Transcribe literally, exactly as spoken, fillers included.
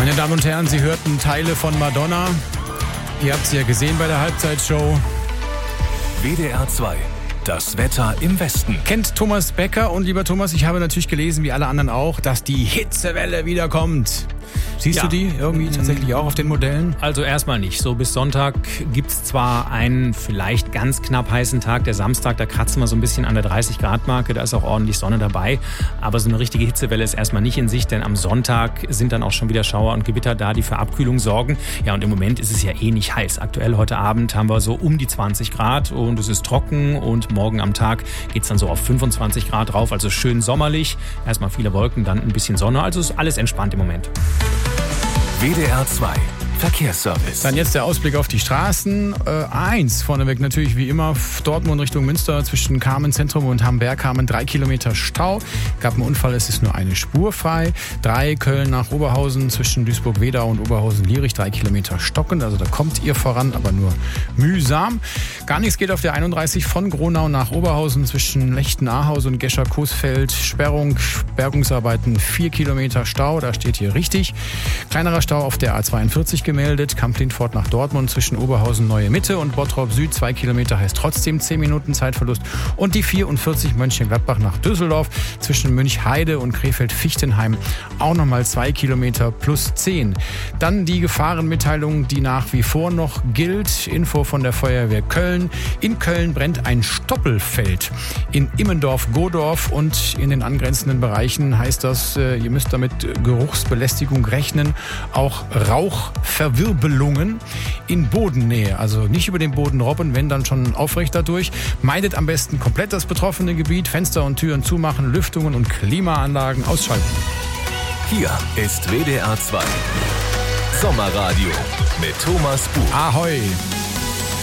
Meine Damen und Herren, Sie hörten Teile von Madonna. Ihr habt sie ja gesehen bei der Halbzeitshow. W D R zwei. Das Wetter im Westen. Kennt Thomas Becker. Und lieber Thomas, ich habe natürlich gelesen, wie alle anderen auch, dass die Hitzewelle wieder kommt. Siehst ja. du die irgendwie tatsächlich auch auf den Modellen? Also erstmal nicht. So bis Sonntag gibt es zwar einen vielleicht ganz knapp heißen Tag, der Samstag, da kratzen wir so ein bisschen an der dreißig Grad Marke, da ist auch ordentlich Sonne dabei. Aber so eine richtige Hitzewelle ist erstmal nicht in Sicht, denn am Sonntag sind dann auch schon wieder Schauer und Gewitter da, die für Abkühlung sorgen. Ja, und im Moment ist es ja eh nicht heiß. Aktuell heute Abend haben wir so um die zwanzig Grad und es ist trocken und morgen am Tag geht es dann so auf fünfundzwanzig Grad drauf, also schön sommerlich. Erstmal viele Wolken, dann ein bisschen Sonne, also ist alles entspannt im Moment. W D R zwei Verkehrsservice. Dann jetzt der Ausblick auf die Straßen. Äh, eins vorneweg natürlich wie immer Dortmund Richtung Münster zwischen Kamen Zentrum und Hamberg-Kamen drei Kilometer Stau. Gab einen Unfall, es ist nur eine Spur frei. Drei Köln nach Oberhausen zwischen Duisburg-Wedau und Oberhausen-Lierich drei Kilometer stockend. Also da kommt ihr voran, aber nur mühsam. Gar nichts geht auf der einunddreißig von Gronau nach Oberhausen zwischen Lechten-Ahaus und Gescher-Coesfeld. Sperrung, Bergungsarbeiten vier Kilometer Stau. Da steht hier richtig. Kleinerer Stau auf der A zweiundvierzig gemeldet. Kamp-Lindfort nach Dortmund zwischen Oberhausen Neue Mitte und Bottrop Süd. Zwei Kilometer heißt trotzdem zehn Minuten Zeitverlust. Und die vierundvierzig Mönchengladbach nach Düsseldorf zwischen Münchheide und Krefeld-Fichtenheim auch nochmal zwei Kilometer plus zehn. Dann die Gefahrenmitteilung, die nach wie vor noch gilt. Info von der Feuerwehr Köln. In Köln brennt ein Stoppelfeld. In Immendorf-Godorf und in den angrenzenden Bereichen heißt das, ihr müsst damit Geruchsbelästigung rechnen. Auch Rauchverwirbelungen in Bodennähe. Also nicht über den Boden robben, wenn dann schon aufrecht dadurch. Meidet am besten komplett das betroffene Gebiet. Fenster und Türen zumachen, Lüftungen und Klimaanlagen ausschalten. Hier ist W D R zwei Sommerradio mit Thomas Buch. Ahoi!